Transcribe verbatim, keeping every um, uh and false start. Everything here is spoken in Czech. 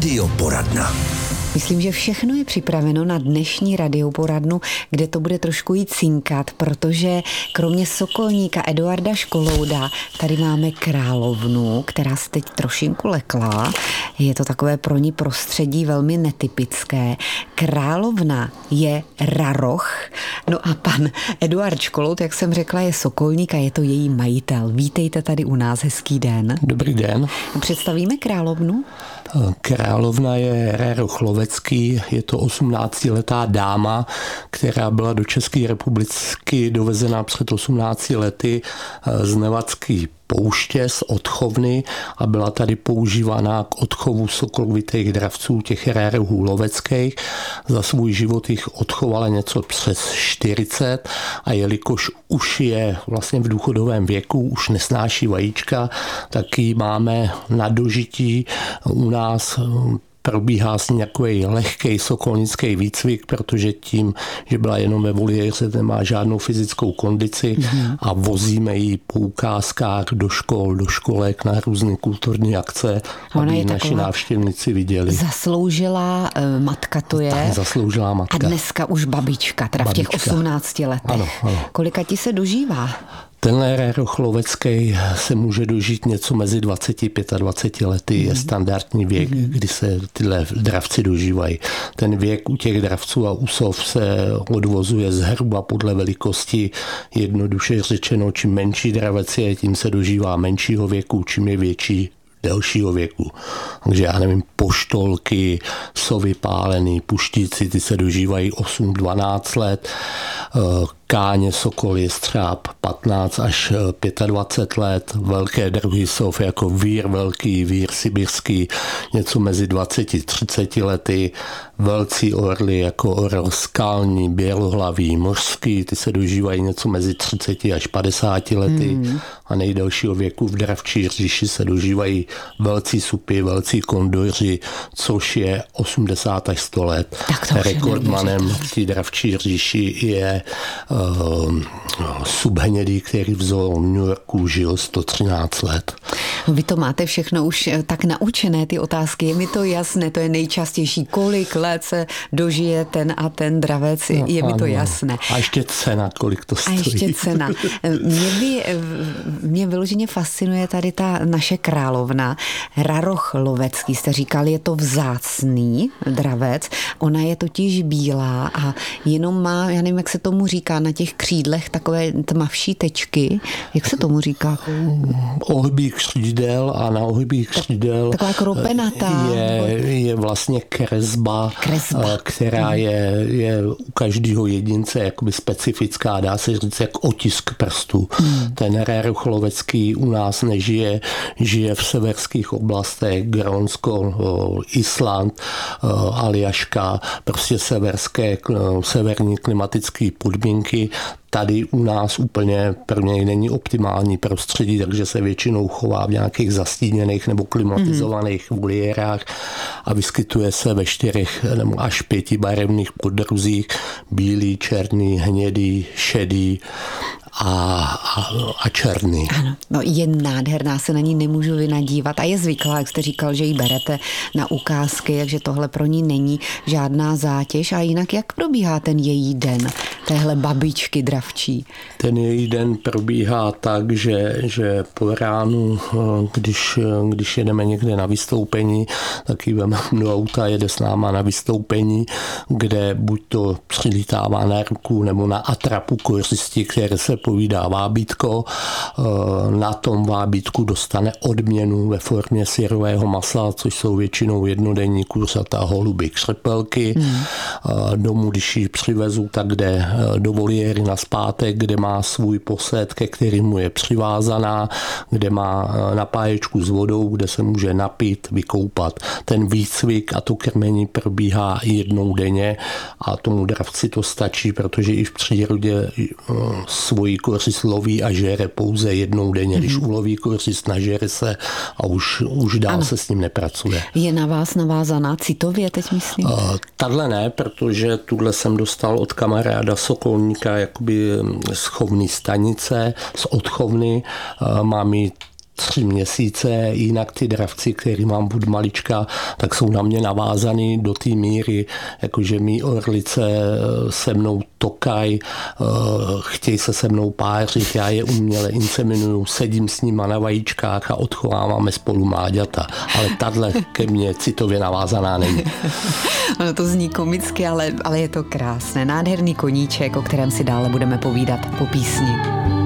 Radioporadna. Myslím, že všechno je připraveno na dnešní radioporadnu, kde to bude trošku jít cinkat, protože kromě sokolníka Eduarda Školouda tady máme královnu, která se teď trošinku lekla. Je to takové pro ní prostředí velmi netypické. Královna je raroch, no a pan Eduard Školoud, jak jsem řekla, je sokolník a je to její majitel. Vítejte tady u nás, hezký den. Dobrý den. Představíme královnu? Královna je raroch lovecký, je to osmnáctiletá dáma, která byla do České republiky dovezena před osmnácti lety z Nevadské pouště, z odchovny a byla tady používaná k odchovu sokolovitých dravců, těch rarohů loveckých. Za svůj život jich odchovala něco přes čtyřicet a jelikož už je vlastně v důchodovém věku, už nesnáší vajíčka, tak ji máme na dožití u nás. Probíhá s ní nějaký lehký sokolnický výcvik, protože tím, že byla jenom ve voliéře, nemá žádnou fyzickou kondici mm. a vozíme ji po ukázkách do škol, do školek na různé kulturní akce, Ona aby naši návštěvníci viděli. Zasloužilá uh, matka to je. Tak, zasloužilá matka. A dneska už babička, teda babička. V těch osmnácti letech. Ano, ano. Kolika ti se dožívá? Tenhle raroch lovecký se může dožít něco mezi dvacet a dvacet pět lety, mm. je standardní věk, mm. kdy se tyhle dravci dožívají. Ten věk u těch dravců a u sov se odvozuje zhruba podle velikosti, jednoduše řečeno, čím menší dravec je, tím se dožívá menšího věku, čím je větší, delšího věku. Takže já nevím, poštolky, sovy pálený, puštíci, ty se dožívají osm dvanáct let, káně, sokol, jestřáb patnáct až dvacet pět let, velké druhy sov jako vír velký, vír sibirský, něco mezi dvacet a třicet lety, velcí orly jako orel skalní, bělohlavý, mořský, ty se dožívají něco mezi třicet až padesát lety mm. a nejdelšího věku v dravčí říši se dožívají velcí supy, velcí kondoři, což je osmdesát až sto let. Rekordmanem v té dravčí říši je uh, subhnědý, který v zoo v New Yorku žil sto třináct let. Vy to máte všechno už tak naučené, ty otázky, je mi to jasné, to je nejčastější, kolik let se dožije ten a ten dravec, je, je mi to jasné. A ještě cena, kolik to stojí. A ještě cena. Mě, by, mě vyloženě fascinuje tady ta naše královna, raroch lovecký, jste říkali, je to vzácný dravec, ona je totiž bílá a jenom má, já nevím, jak se tomu říká, na těch křídlech takové tmavší tečky, jak se tomu říká? Ohybí křídel a na ohybí křídel taková kropenatá. Je, je vlastně kresba, kresba. která je, je u každého jedince jakoby specifická, dá se říct jak otisk prstu. Hmm. Ten raroch lovecký u nás nežije, žije v severských oblastech, Grónsko, Island, Aljaška, prostě severské, severní klimatické podmínky. Tady u nás úplně pro něj není optimální prostředí, takže se většinou chová v nějakých zastíněných nebo klimatizovaných mm. voliérách a vyskytuje se ve čtyřech nebo až pěti barevných poddruzích, bílý, černý, hnědý, šedý a, a, a černý. Ano, no je nádherná, se na ní nemůžu vynadívat a je zvyklá, jak jste říkal, že ji berete na ukázky, takže tohle pro ní není žádná zátěž. A jinak jak probíhá ten její den, téhle babičky dravčí? Ten její den probíhá tak, že, že po ránu, když, když jedeme někde na vystoupení, tak ji veme do auta, jede s náma na vystoupení, kde buď to přilítává na ruku nebo na atrapu kořisti, které se povídá vábítko. Na tom vábítku dostane odměnu ve formě syrového masa, což jsou většinou jednodenní kuřata, holuby, křepelky. Hmm. Domů, když ji přivezu, tak jde do voliéry nazpátek, kde má svůj posed, ke kterému je přivázaná, kde má napáječku s vodou, kde se může napít, vykoupat. Ten výcvik a to krmení probíhá jednou denně a tomu dravci to stačí, protože i v přírodě svoji kořist loví a žere pouze jednou denně. Když uloví kořist, nažere se a už, už dál ano. se s ním nepracuje. Je na vás navázaná citově, teď myslím? Uh, Tadle ne, protože tuhle jsem dostal od kamaráda sokolníka jakoby z chovný stanice, z odchovny. Uh, mám ji tři měsíce, jinak ty dravci, který mám od malička, tak jsou na mě navázaný do té míry, jakože mý orlice se mnou tokaj, chtějí se se mnou pářit, já je uměle inseminuju, sedím s nima na vajíčkách a odchováváme spolu mláďata. Ale tahle ke mně citově navázaná není. Ono to zní komicky, ale, ale je to krásné. Nádherný koníček, o kterém si dále budeme povídat po písni.